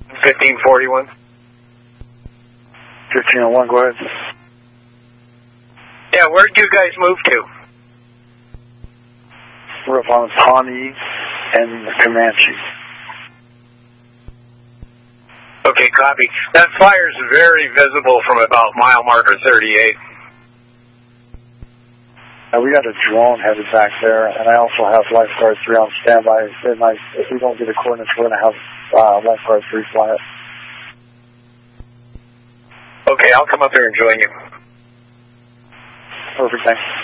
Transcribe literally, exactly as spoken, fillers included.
fifteen forty-one. fifteen oh one, go ahead. Yeah, where'd you guys move to? We're up on the Pawnee and the Comanche. Okay, copy. That fire's very visible from about mile marker thirty-eight. Uh, we got a drone headed back there, and I also have Lifeguard three on standby. And I, if we don't get the coordinates, we're going to have uh, Lifeguard three fly it. Okay, I'll come up there and join you. Perfect, thanks.